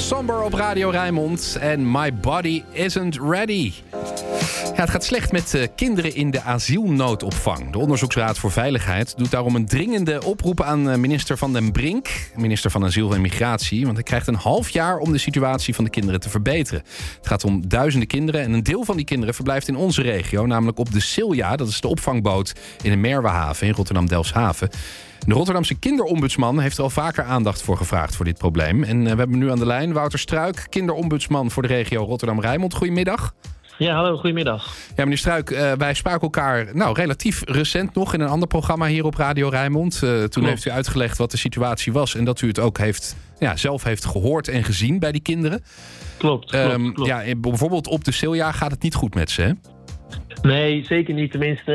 Somber op Radio Rijnmond en My Body Isn't Ready. Ja, het gaat slecht met kinderen in de asielnoodopvang. De Onderzoeksraad voor Veiligheid doet daarom een dringende oproep aan minister Van den Brink, minister van Asiel en Migratie, want hij krijgt een half jaar om de situatie van de kinderen te verbeteren. Het gaat om duizenden kinderen en een deel van die kinderen verblijft in onze regio, namelijk op de Silja, dat is de opvangboot in de Merwehaven in Rotterdam-Delfshaven. De Rotterdamse kinderombudsman heeft er al vaker aandacht voor gevraagd voor dit probleem. En we hebben nu aan de lijn Wouter Struik, kinderombudsman voor de regio Rotterdam-Rijnmond. Goedemiddag. Ja, hallo, goedemiddag. Ja, meneer Struik, wij spraken elkaar relatief recent nog in een ander programma hier op Radio Rijnmond. Toen heeft u uitgelegd wat de situatie was en dat u het ook zelf heeft gehoord en gezien bij die kinderen. Klopt. Ja, bijvoorbeeld op de Silja gaat het niet goed met ze, hè? Nee, zeker niet. Tenminste,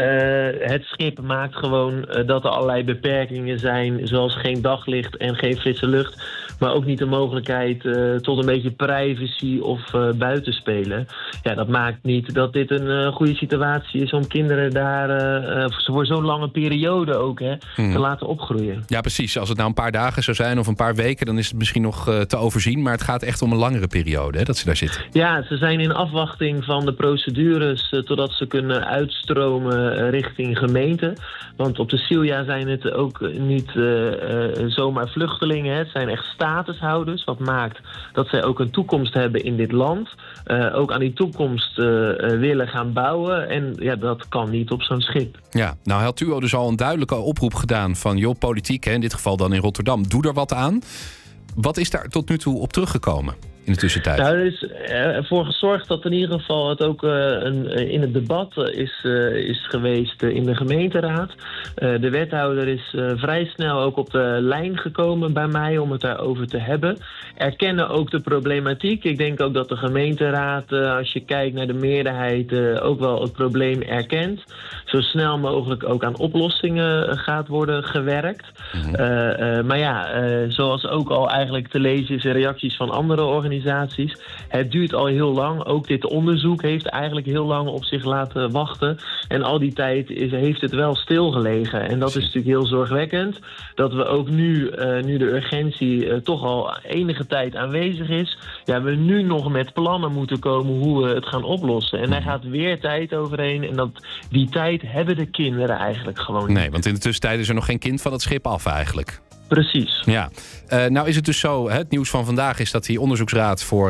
het schip maakt gewoon dat er allerlei beperkingen zijn, zoals geen daglicht en geen frisse lucht. Maar ook niet de mogelijkheid tot een beetje privacy of buitenspelen. Ja, dat maakt niet dat dit een goede situatie is om kinderen daar voor zo'n lange periode ook te laten opgroeien. Ja, precies. Als het nou een paar dagen zou zijn of een paar weken, dan is het misschien nog te overzien. Maar het gaat echt om een langere periode, hè, dat ze daar zitten. Ja, ze zijn in afwachting van de procedures totdat ze kunnen uitstromen richting gemeente. Want op de Silja zijn het ook niet zomaar vluchtelingen. Hè. Het zijn echt statushouders, wat maakt dat zij ook een toekomst hebben in dit land. Ook aan die toekomst willen gaan bouwen. En ja, dat kan niet op zo'n schip. Ja, nou had u dus al een duidelijke oproep gedaan van joh, politiek, hè, in dit geval dan in Rotterdam, doe er wat aan. Wat is daar tot nu toe op teruggekomen in de tussentijd? Nou, er is ervoor gezorgd dat in ieder geval het ook in het debat is geweest in de gemeenteraad. De wethouder is vrij snel ook op de lijn gekomen bij mij om het daarover te hebben. Erkennen ook de problematiek. Ik denk ook dat de gemeenteraad, als je kijkt naar de meerderheid, ook wel het probleem erkent. Zo snel mogelijk ook aan oplossingen gaat worden gewerkt. Maar ja, zoals ook al eigenlijk te lezen is in reacties van andere organisaties. Het duurt al heel lang. Ook dit onderzoek heeft eigenlijk heel lang op zich laten wachten. En al die tijd heeft het wel stilgelegen. En dat is natuurlijk heel zorgwekkend. Dat we ook nu de urgentie toch al enige tijd aanwezig is, we nu nog met plannen moeten komen hoe we het gaan oplossen. En daar gaat weer tijd overheen. En die tijd hebben de kinderen eigenlijk gewoon niet. Nee, want in de tussentijd is er nog geen kind van het schip af eigenlijk. Precies. Ja, nou is het dus zo, het nieuws van vandaag is dat die onderzoeksraad voor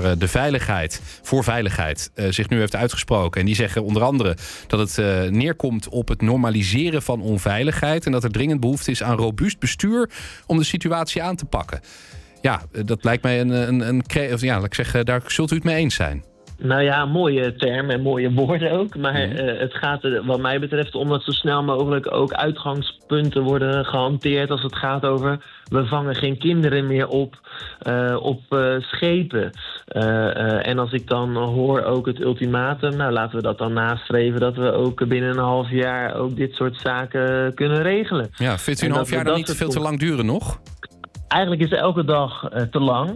veiligheid zich nu heeft uitgesproken. En die zeggen onder andere dat het neerkomt op het normaliseren van onveiligheid en dat er dringend behoefte is aan robuust bestuur om de situatie aan te pakken. Ja, dat lijkt mij laat ik zeggen, daar zult u het mee eens zijn. Nou ja, mooie term en mooie woorden ook. Maar het gaat er wat mij betreft om dat zo snel mogelijk ook uitgangspunten worden gehanteerd als het gaat over we vangen geen kinderen meer op schepen. En als ik dan hoor ook het ultimatum, laten we dat dan nastreven dat we ook binnen een half jaar ook dit soort zaken kunnen regelen. Ja, vindt u een half jaar dan niet veel te lang duren nog? Eigenlijk is elke dag te lang.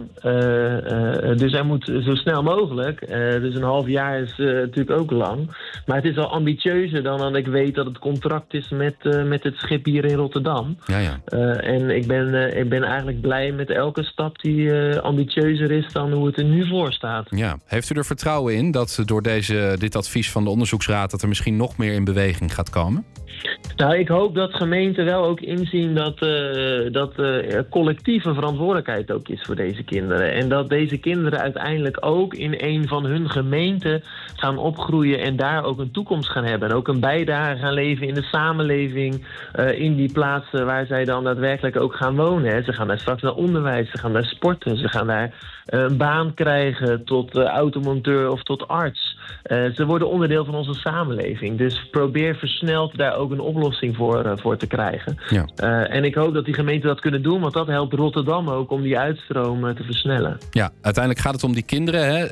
Dus er moet zo snel mogelijk. Dus een half jaar is natuurlijk ook lang. Maar het is al ambitieuzer dan ik weet dat het contract is met het schip hier in Rotterdam. Ja. En ik ben eigenlijk blij met elke stap die ambitieuzer is dan hoe het er nu voor staat. Ja. Heeft u er vertrouwen in dat door dit advies van de onderzoeksraad dat er misschien nog meer in beweging gaat komen? Nou, ik hoop dat gemeenten wel ook inzien dat collectieve verantwoordelijkheid ook is voor deze kinderen. En dat deze kinderen uiteindelijk ook in een van hun gemeenten gaan opgroeien en daar ook een toekomst gaan hebben. En ook een bijdrage gaan leveren in de samenleving, in die plaatsen waar zij dan daadwerkelijk ook gaan wonen. Hè. Ze gaan daar straks naar onderwijs, ze gaan daar sporten, ze gaan daar een baan krijgen tot automonteur of tot arts. Ze worden onderdeel van onze samenleving. Dus probeer versneld daar ook een oplossing voor te krijgen. Ja. En ik hoop dat die gemeenten dat kunnen doen, want dat helpt Rotterdam ook om die uitstroom te versnellen. Ja, uiteindelijk gaat het om die kinderen. Hè?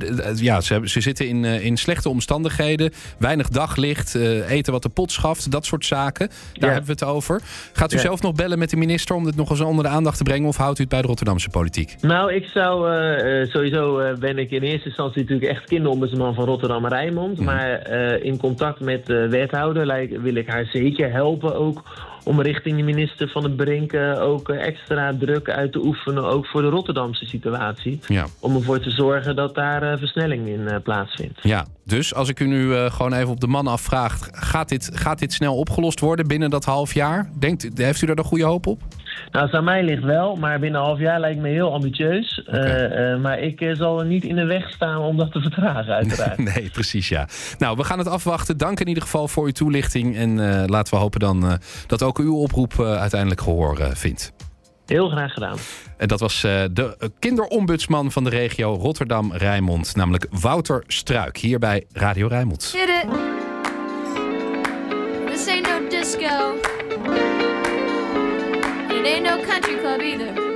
Ze zitten in slechte omstandigheden, weinig daglicht, eten wat de pot schaft, dat soort zaken. Daar hebben we het over. Gaat u zelf nog bellen met de minister om dit nog eens onder de aandacht te brengen of houdt u het bij de Rotterdamse politiek? Nou, ik zou sowieso ben ik in eerste instantie natuurlijk echt kinderombudsman van Rotterdam-Rijnmond. Maar in contact met de wethouder wil ik haar zeker helpen ook om richting de minister Van den Brink ook extra druk uit te oefenen, ook voor de Rotterdamse situatie. Ja. Om ervoor te zorgen dat daar versnelling in plaatsvindt. Ja, dus als ik u nu gewoon even op de man afvraag, gaat dit snel opgelost worden binnen dat half jaar? Heeft u daar de goede hoop op? Nou, het aan mij ligt wel, maar binnen een half jaar lijkt me heel ambitieus. Okay. Maar ik zal er niet in de weg staan om dat te vertragen, uiteraard. Nee, precies, ja. Nou, we gaan het afwachten. Dank in ieder geval voor uw toelichting. En laten we hopen dan dat ook uw oproep uiteindelijk gehoor vindt. Heel graag gedaan. En dat was de kinderombudsman van de regio Rotterdam-Rijnmond, namelijk Wouter Struik, hier bij Radio Rijnmond. Hit it. This ain't no disco. And it ain't no country club either.